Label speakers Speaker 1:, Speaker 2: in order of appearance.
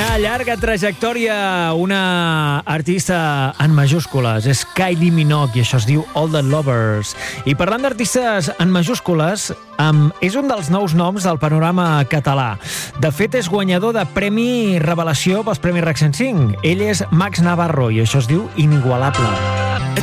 Speaker 1: Una llarga trajectòria, una artista en majúscules, és Kylie Minogue, i això es diu All the Lovers. I parlant d'artistes en majúscules, és un dels nous noms del panorama català. De fet, és guanyador de Premi Revelació pels Premis RAC 105. Ell és Max Navarro, i això es diu Inigualable.